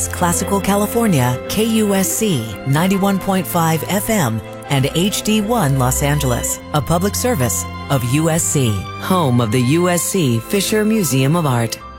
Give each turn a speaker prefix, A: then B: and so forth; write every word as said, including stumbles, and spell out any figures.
A: Classical California, K U S C ninety-one point five F M, and H D one Los Angeles, a public service of U S C, home of the U S C Fisher Museum of Art.